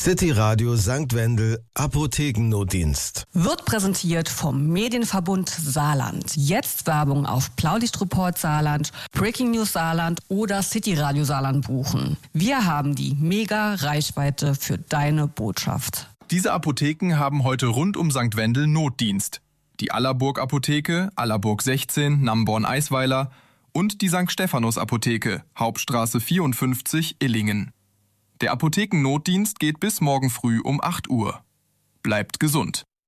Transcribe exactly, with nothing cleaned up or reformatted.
City Radio Sankt Wendel Apothekennotdienst. Wird präsentiert vom Medienverbund Saarland. Jetzt Werbung auf Blaulichtreport Saarland, Breaking News Saarland oder City Radio Saarland buchen. Wir haben die Mega-Reichweite für deine Botschaft. Diese Apotheken haben heute rund um Sankt Wendel Notdienst. Die Allerburg Apotheke, Allerburg sechzehn, Namborn-Eisweiler und die Sankt Stephanus Apotheke, Hauptstraße vierundfünfzig, Illingen. Der Apothekennotdienst geht bis morgen früh um acht Uhr. Bleibt gesund.